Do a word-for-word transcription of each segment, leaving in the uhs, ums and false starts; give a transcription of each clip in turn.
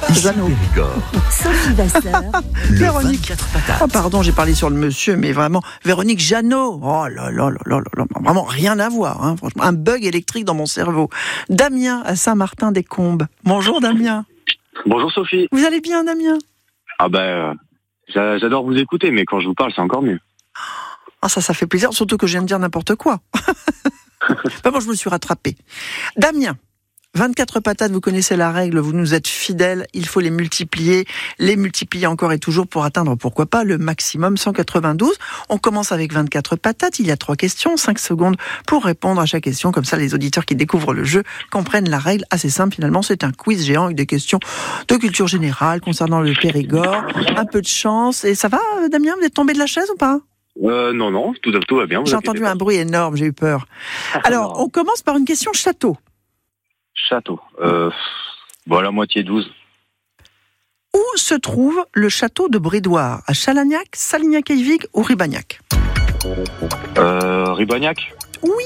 Jeannot. Sophie Vasseur. Véronique. Oh, pardon, j'ai parlé sur le monsieur, mais vraiment, Véronique Jeannot. Oh là là là là là, vraiment rien à voir, hein, franchement. Un bug électrique dans mon cerveau. Damien à Saint-Martin-des-Combes. Bonjour Damien. Bonjour Sophie. Vous allez bien Damien? Ah ben, euh, j'adore vous écouter, mais quand je vous parle, c'est encore mieux. Ah ça, ça fait plaisir, surtout que je viens de dire n'importe quoi. Ben bon, je me suis rattrapé. Damien. vingt-quatre patates, vous connaissez la règle, vous nous êtes fidèles, il faut les multiplier, les multiplier encore et toujours pour atteindre, pourquoi pas, le maximum cent quatre-vingt-douze. On commence avec vingt-quatre patates, il y a trois questions, cinq secondes pour répondre à chaque question, comme ça les auditeurs qui découvrent le jeu comprennent la règle, assez simple finalement, c'est un quiz géant avec des questions de culture générale concernant le Périgord, un peu de chance, et ça va Damien, vous êtes tombé de la chaise ou pas? Euh, non, non, tout, tout va bien. J'ai entendu un bruit énorme, j'ai eu peur. Alors, on commence par une question château. Château. Euh, bon, la moitié douze. Où se trouve le château de Brédoire? À Chalagnac, Salignac-Eyvig ou Ribagnac? Euh, Ribagnac. Oui.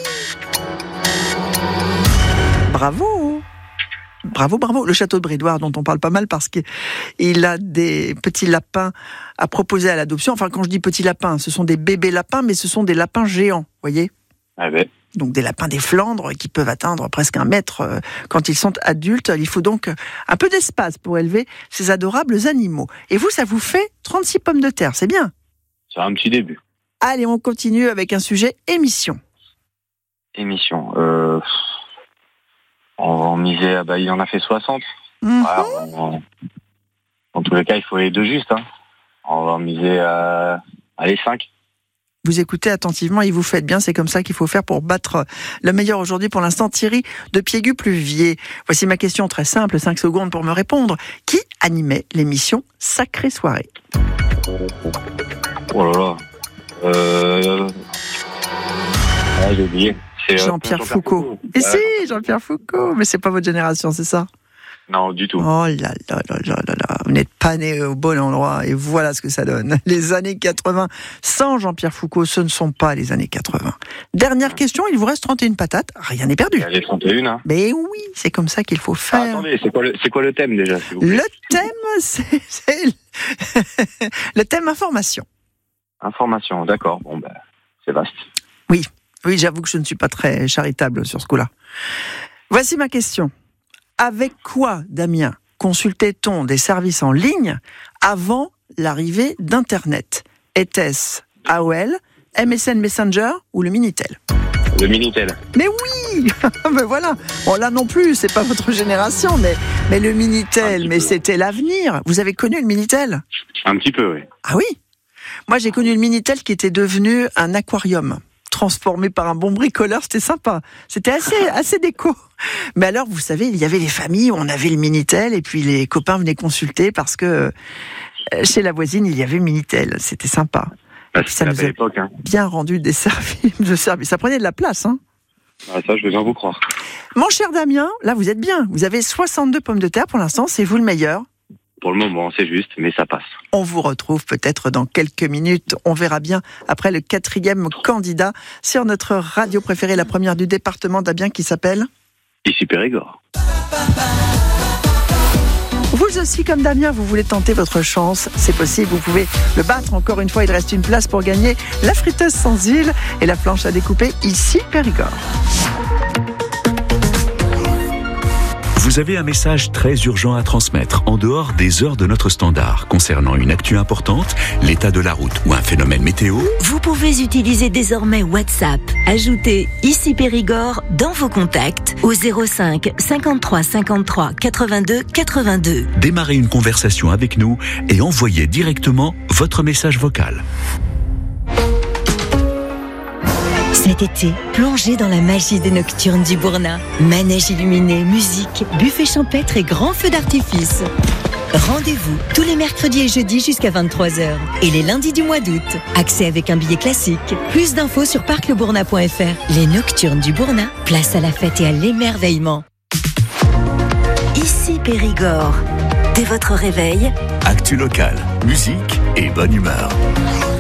Bravo. Bravo, bravo. Le château de Brédoire, dont on parle pas mal parce qu'il a des petits lapins à proposer à l'adoption. Enfin, quand je dis petits lapins, ce sont des bébés lapins, mais ce sont des lapins géants, voyez? Ah ben. Donc des lapins des Flandres qui peuvent atteindre presque un mètre quand ils sont adultes. Il faut donc un peu d'espace pour élever ces adorables animaux. Et vous, ça vous fait trente-six pommes de terre, c'est bien? C'est un petit début. Allez, on continue avec un sujet émission. Émission. Euh, on va en miser, ah bah, il en a fait soixante. Mm-hmm. Voilà, on, en tous les cas, il faut les deux justes. Hein. On va en miser à, à les cinq. Vous écoutez attentivement et vous faites bien, c'est comme ça qu'il faut faire pour battre le meilleur aujourd'hui pour l'instant, Thierry de Piégut-Pluviers. Voici ma question très simple, cinq secondes pour me répondre. Qui animait l'émission Sacrée Soirée? Oh là là. Euh... Ah, j'ai oublié. C'est Jean-Pierre, Jean-Pierre Foucault. Foucault. Et euh... si, Jean-Pierre Foucault, mais c'est pas votre génération, c'est ça? Non, du tout. Oh là là là là là là, vous n'êtes pas né au bon endroit et voilà ce que ça donne. Les années quatre-vingts, sans Jean-Pierre Foucault, ce ne sont pas les années quatre-vingts. Dernière question, il vous reste trente et une patates, rien n'est perdu. Il y a les trente et une, hein. Mais oui, c'est comme ça qu'il faut faire. Ah, attendez, c'est quoi, le, c'est quoi le thème déjà, s'il vous plaît? Le thème, c'est, c'est le... le thème information. Information, d'accord, bon ben, c'est vaste. Oui, oui, j'avoue que je ne suis pas très charitable sur ce coup-là. Voici ma question. Avec quoi, Damien, consultait-on des services en ligne avant l'arrivée d'Internet? Était-ce A O L, M S N Messenger ou le Minitel? Le Minitel. Mais oui. Mais voilà. Bon, là non plus, c'est pas votre génération, mais, mais le Minitel, mais peu. C'était l'avenir. Vous avez connu le Minitel? Un petit peu, oui. Ah oui. Moi, j'ai connu le Minitel qui était devenu un aquarium. Transformé par un bon bricoleur, c'était sympa. C'était assez, assez déco. Mais alors, vous savez, il y avait les familles où on avait le Minitel et puis les copains venaient consulter parce que chez la voisine, il y avait le Minitel. C'était sympa. Bah, ça nous a époque, hein. bien rendu des services, de services. Ça prenait de la place, hein. Ah, ça, je veux bien vous croire. Mon cher Damien, là, vous êtes bien. Vous avez soixante-deux pommes de terre pour l'instant. C'est vous le meilleur. Pour le moment, c'est juste, mais ça passe. On vous retrouve peut-être dans quelques minutes. On verra bien après le quatrième candidat sur notre radio préférée, la première du département d'Amiens qui s'appelle Ici Périgord. Vous aussi, comme Damien, vous voulez tenter votre chance. C'est possible, vous pouvez le battre. Encore une fois, il reste une place pour gagner la friteuse sans huile et la planche à découper Ici Périgord. Vous avez un message très urgent à transmettre en dehors des heures de notre standard concernant une actu importante, l'état de la route ou un phénomène météo. Vous pouvez utiliser désormais WhatsApp. Ajoutez Ici Périgord dans vos contacts au zéro cinq cinquante-trois cinquante-trois quatre-vingt-deux quatre-vingt-deux. Démarrez une conversation avec nous et envoyez directement votre message vocal. Cet été, plongez dans la magie des nocturnes du Bourna. Manège illuminé, musique, buffet champêtre et grands feux d'artifice. Rendez-vous tous les mercredis et jeudis jusqu'à vingt-trois heures. Et les lundis du mois d'août. Accès avec un billet classique. Plus d'infos sur parc le bourna point f r. Les nocturnes du Bourna, place à la fête et à l'émerveillement. Ici Périgord. Dès votre réveil, actu locale, musique et bonne humeur.